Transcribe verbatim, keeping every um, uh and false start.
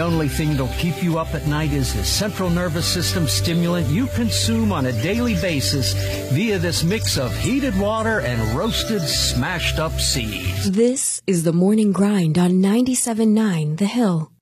The only thing that'll keep you up at night is the central nervous system stimulant you consume on a daily basis via this mix of heated water and roasted, smashed up seeds. This is the Morning Grind on ninety-seven point nine The Hill.